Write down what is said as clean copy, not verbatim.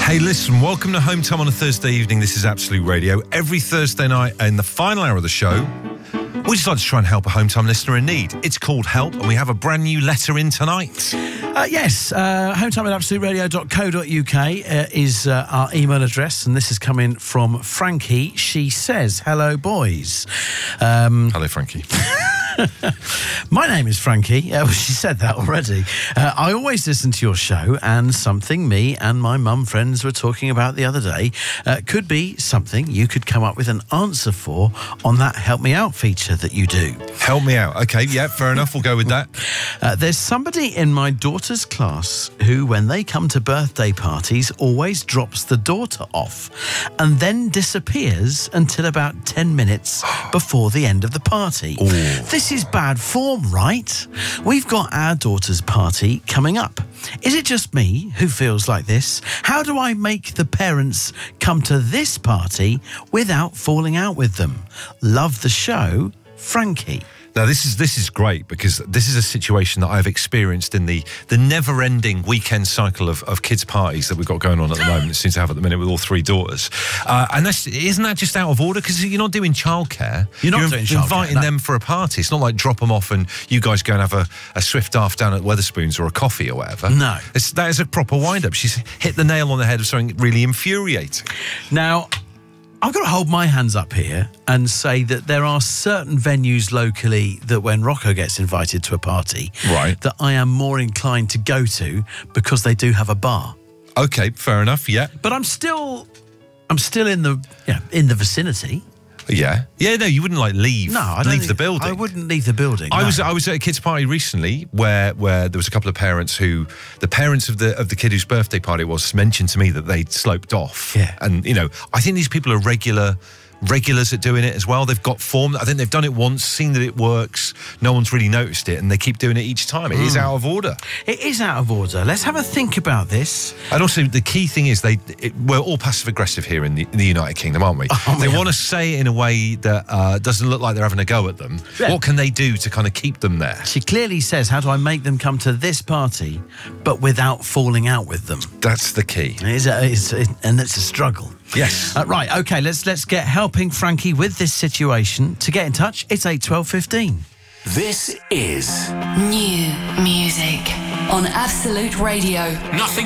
Hey, listen, welcome to Home Time on a Thursday evening. This is Absolute Radio. Every Thursday night in the final hour of the show, we just like to try and help a Home Time listener in need. It's called Help, and we have a brand new letter in tonight. Yes, hometime@absoluteradio.co.uk is our email address, and this is coming from Frankie. She says, hello, boys. Hello, Frankie. My name is Frankie. She said that already. I always listen to your show, and something me and my mum friends were talking about the other day could be something you could come up with an answer for on that Help Me Out feature that you do. Help me out. Okay, yeah, fair enough. We'll go with that. There's somebody in my daughter's class who, when they come to birthday parties, always drops the daughter off and then disappears until about 10 minutes before the end of the party. Ooh. This is bad form, right? We've got our daughter's party coming up. Is it just me who feels like this? How do I make the parents come to this party without falling out with them? Love the show, Frankie. Now, this is great, because this is a situation that I've experienced in the never-ending weekend cycle of kids' parties that we've got going on at the moment. It seems to have at the minute with all three daughters. And isn't that just out of order? Because you're not doing childcare. You're doing childcare, inviting them for a party. It's not like drop them off and you guys go and have a swift half down at Wetherspoons or a coffee or whatever. No. That is a proper wind-up. She's hit the nail on the head of something really infuriating. Now, I've got to hold my hands up here and say that there are certain venues locally that when Rocco gets invited to a party, right, that I am more inclined to go to because they do have a bar. Okay, fair enough, yeah. But I'm still in the vicinity. Yeah. Yeah, no, you wouldn't leave the building. I wouldn't leave the building. I was at a kids' party recently where there was a couple of parents who, the parents of the kid whose birthday party it was, mentioned to me that they'd sloped off. Yeah. And, I think these people are regulars at doing it as well. They've got form. I think they've done it once, seen that it works. No one's really noticed it, and they keep doing it each time. It is out of order. It is out of order. Let's have a think about this. And also, the key thing is we're all passive-aggressive here in the United Kingdom, aren't we? They want to say it in a way that doesn't look like they're having a go at them. Yeah. What can they do to kind of keep them there? She clearly says, how do I make them come to this party, but without falling out with them? That's the key. And it's a struggle. Yes. Right, OK, let's get helping Frankie with this situation. To get in touch, it's 81215. This is New music on Absolute Radio. Nothing